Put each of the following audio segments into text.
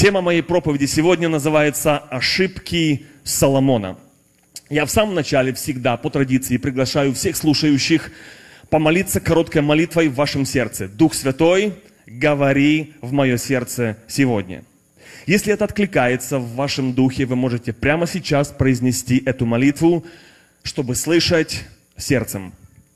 Тема моей проповеди сегодня называется «Ошибки Соломона». Я в самом начале всегда, по традиции, приглашаю всех слушающих помолиться короткой молитвой в вашем сердце. Дух Святой, говори в мое сердце сегодня. Если это откликается в вашем духе, вы можете прямо сейчас произнести эту молитву, чтобы слышать сердцем.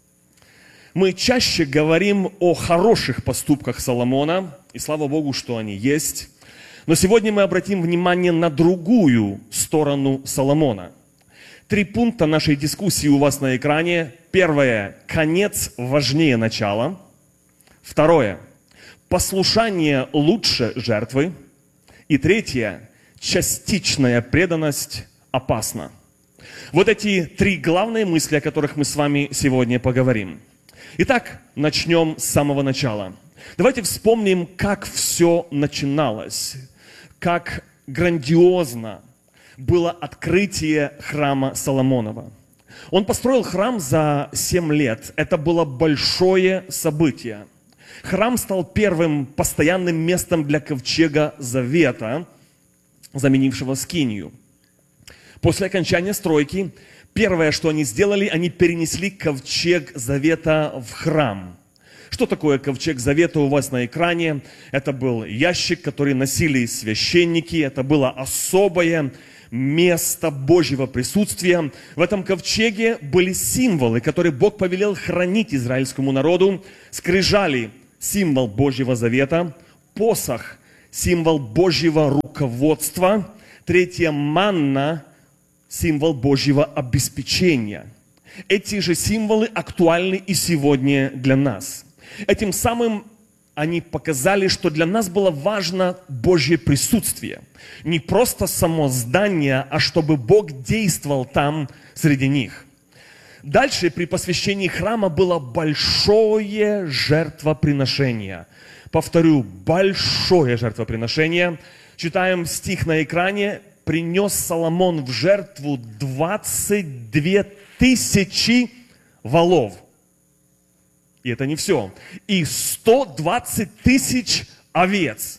Мы чаще говорим о хороших поступках Соломона, и слава Богу, что они есть. Но сегодня мы обратим внимание на другую сторону Соломона. 3 пункта нашей дискуссии у вас на экране. Первое. Конец важнее начала. Второе. Послушание лучше жертвы. И третье. Частичная преданность опасна. Вот эти 3 главные мысли, о которых мы с вами сегодня поговорим. Итак, начнем с самого начала. Давайте вспомним, как все начиналось. Как грандиозно было открытие храма Соломонова. Он построил храм за 7 лет. Это было большое событие. Храм стал первым постоянным местом для ковчега Завета, заменившего скинию. После окончания стройки, первое, что они сделали, они перенесли ковчег Завета в храм. Что такое ковчег Завета у вас на экране? Это был ящик, который носили священники. Это было особое место Божьего присутствия. В этом ковчеге были символы, которые Бог повелел хранить израильскому народу. Скрижали – символ Божьего Завета. Посох – символ Божьего руководства. Третье – манна – символ Божьего обеспечения. Эти же символы актуальны и сегодня для нас. Этим самым они показали, что для нас было важно Божье присутствие. Не просто само здание, а чтобы Бог действовал там среди них. Дальше при посвящении храма было большое жертвоприношение. Повторю, большое жертвоприношение. Читаем стих на экране. «Принес Соломон в жертву 22 тысячи волов». И это не все. И 120 тысяч овец.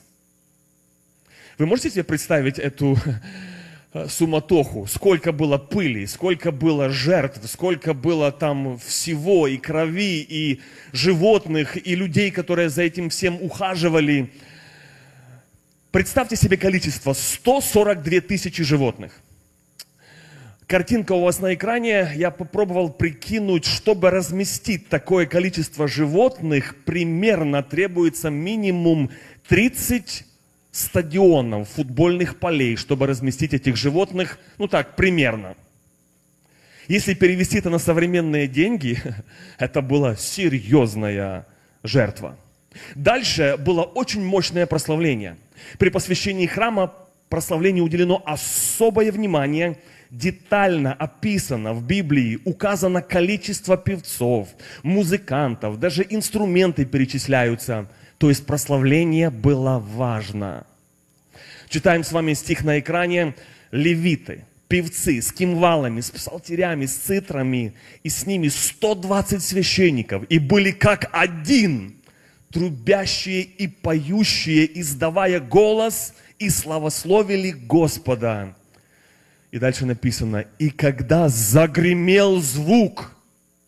Вы можете себе представить эту суматоху? Сколько было пыли, сколько было жертв, сколько было там всего, и крови, и животных, и людей, которые за этим всем ухаживали. Представьте себе количество. 142 тысячи животных. Картинка у вас на экране. Я попробовал прикинуть, чтобы разместить такое количество животных, примерно требуется минимум 30 стадионов, футбольных полей, чтобы разместить этих животных, ну так, примерно. Если перевести это на современные деньги, это была серьезная жертва. Дальше было очень мощное прославление. При посвящении храма прославлению уделено особое внимание. Детально описано в Библии, указано количество певцов, музыкантов, даже инструменты перечисляются. То есть прославление было важно. Читаем с вами стих на экране. Левиты, певцы с кимвалами, с псалтирями, с цитрами, и с ними 120 священников. И были как один, трубящие и поющие, издавая голос, и славословили Господа. И дальше написано, и когда загремел звук,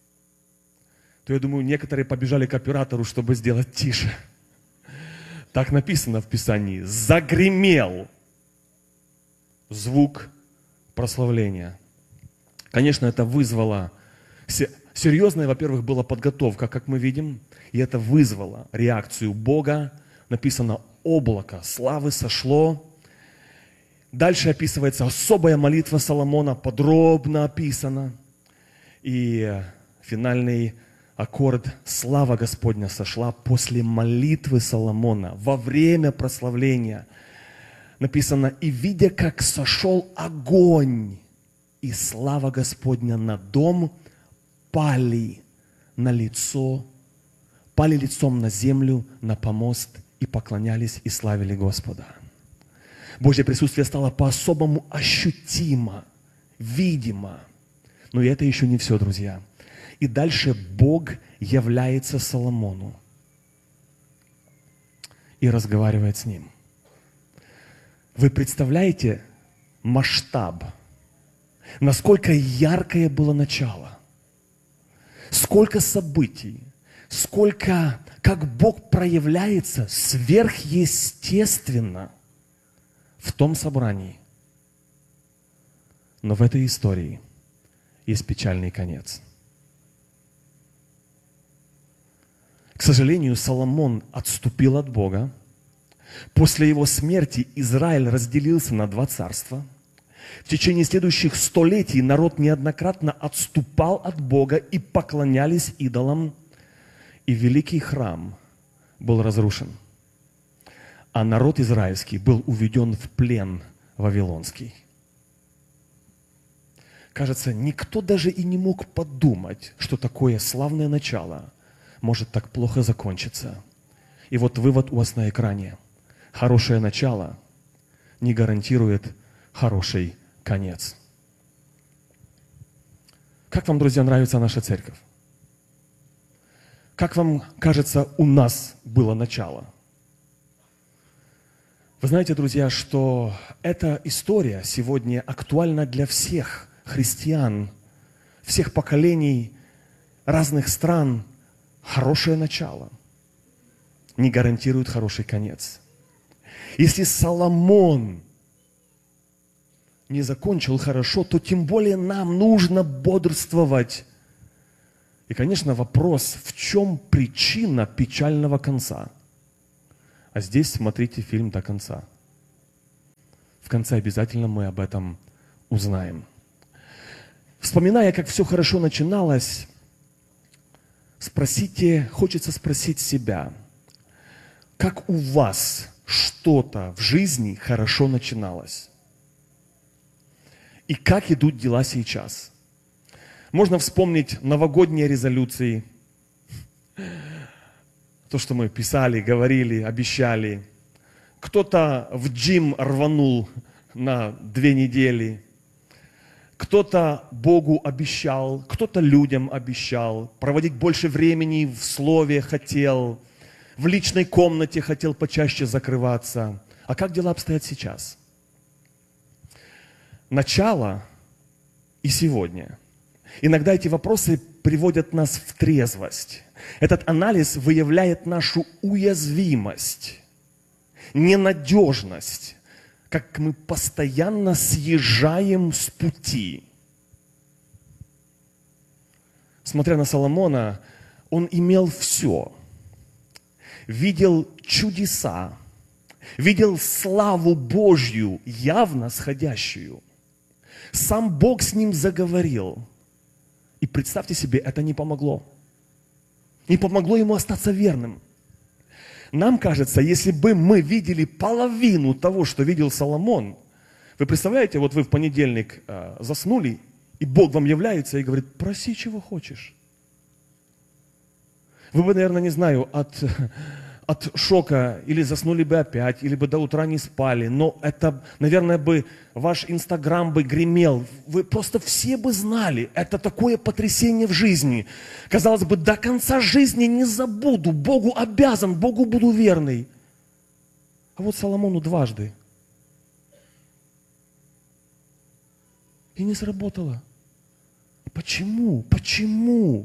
то я думаю, некоторые побежали к оператору, чтобы сделать тише. Так написано в Писании. Загремел звук прославления. Конечно, это вызвало серьезная, во-первых, была подготовка, как мы видим, и это вызвало реакцию Бога. Написано, облако славы сошло. Дальше описывается особая молитва Соломона, подробно описана. И финальный аккорд «Слава Господня сошла» после молитвы Соломона, во время прославления. Написано, и видя, как сошел огонь, и слава Господня на дом, пали лицом на землю, на помост, и поклонялись и славили Господа. Божье присутствие стало по-особому ощутимо, видимо. Но и это еще не все, друзья. И дальше Бог является Соломону и разговаривает с ним. Вы представляете масштаб? Насколько яркое было начало? Сколько событий? Сколько, как Бог проявляется сверхъестественно в том собрании. Но в этой истории есть печальный конец. К сожалению, Соломон отступил от Бога. После его смерти Израиль разделился на два царства. В течение следующих столетий народ неоднократно отступал от Бога и поклонялись идолам. И великий храм был разрушен. А народ израильский был уведен в плен вавилонский. Кажется, никто даже и не мог подумать, что такое славное начало может так плохо закончиться. И вот вывод у вас на экране. Хорошее начало не гарантирует хороший конец. Как вам, друзья, нравится наша церковь? Как вам кажется, у нас было начало? Вы знаете, друзья, что эта история сегодня актуальна для всех христиан, всех поколений, разных стран. Хорошее начало не гарантирует хороший конец. Если Соломон не закончил хорошо, то тем более нам нужно бодрствовать. И, конечно, вопрос, в чем причина печального конца? А здесь смотрите фильм до конца. В конце обязательно мы об этом узнаем. Вспоминая, как все хорошо начиналось, хочется спросить себя, как у вас что-то в жизни хорошо начиналось? И как идут дела сейчас? Можно вспомнить новогодние резолюции, то, что мы писали, говорили, обещали. Кто-то в джим рванул на 2 недели. Кто-то Богу обещал, кто-то людям обещал, проводить больше времени в слове хотел, в личной комнате хотел почаще закрываться. А как дела обстоят сейчас? Начало и сегодня. Иногда эти вопросы приводят нас в трезвость. Этот анализ выявляет нашу уязвимость, ненадежность, как мы постоянно съезжаем с пути. Смотря на Соломона, он имел все. Видел чудеса, видел славу Божью, явно сходящую. Сам Бог с ним заговорил. И представьте себе, это не помогло. Не помогло ему остаться верным. Нам кажется, если бы мы видели половину того, что видел Соломон, вы представляете, вот вы в понедельник заснули, и Бог вам является и говорит, проси, чего хочешь. Вы бы, наверное, не знаю, от шока или заснули бы опять, или бы до утра не спали, но это, наверное, бы ваш Инстаграм бы гремел. Вы просто все бы знали, это такое потрясение в жизни. Казалось бы, до конца жизни не забуду, Богу обязан, Богу буду верный. А вот Соломону дважды. И не сработало. Почему? Почему?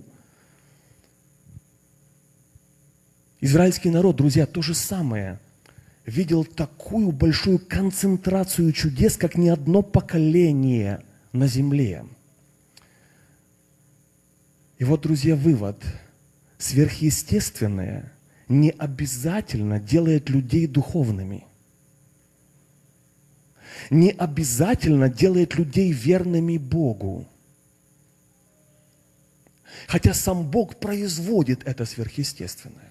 Израильский народ, друзья, то же самое. Видел такую большую концентрацию чудес, как ни одно поколение на земле. И вот, друзья, вывод. Сверхъестественное не обязательно делает людей духовными. Не обязательно делает людей верными Богу. Хотя сам Бог производит это сверхъестественное.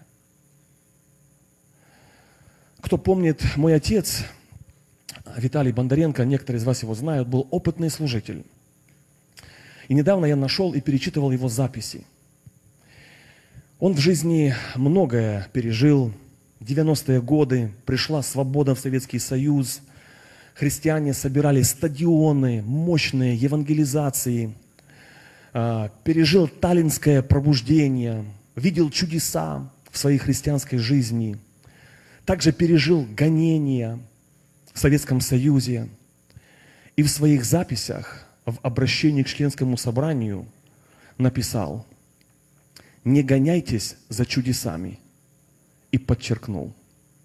Кто помнит, мой отец, Виталий Бондаренко, некоторые из вас его знают, был опытный служитель. И недавно я нашел и перечитывал его записи. Он в жизни многое пережил. 90-е годы пришла свобода в Советский Союз. Христиане собирали стадионы, мощные евангелизации. Пережил таллинское пробуждение. Видел чудеса в своей христианской жизни. Также пережил гонения, в Советском Союзе и в своих записях в обращении к членскому собранию написал: «Не гоняйтесь за чудесами», и подчеркнул.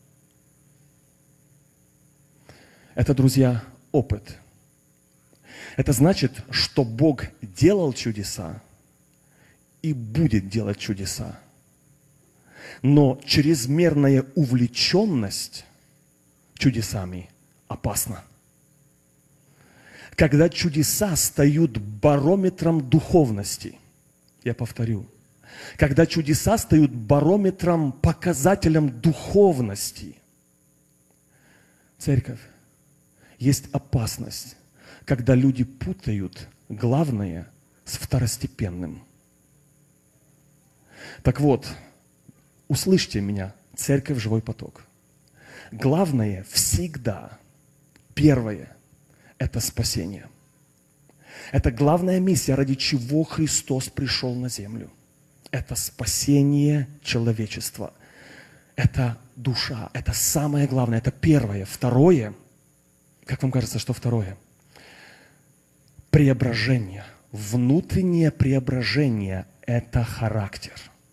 Это, друзья, опыт. Это значит, что Бог делал чудеса и будет делать чудеса. Но чрезмерная увлеченность чудесами опасна. Когда чудеса стают барометром духовности, я повторю, когда чудеса стают барометром, показателем духовности, церковь, есть опасность, когда люди путают главное с второстепенным. Так вот, услышьте меня, церковь «Живой поток». Главное всегда, первое, это спасение. Это главная миссия, ради чего Христос пришел на землю. Это спасение человечества. Это душа, это самое главное, это первое. Второе, как вам кажется, что второе? Преображение. Внутреннее преображение – это характер.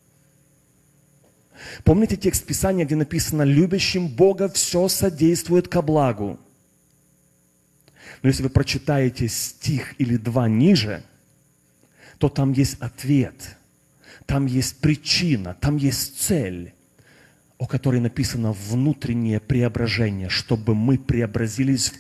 Помните текст Писания, где написано: «Любящим Бога все содействует ко благу». Но если вы прочитаете стих или два ниже, то там есть ответ, там есть причина, там есть цель, о которой написано внутреннее преображение, чтобы мы преобразились в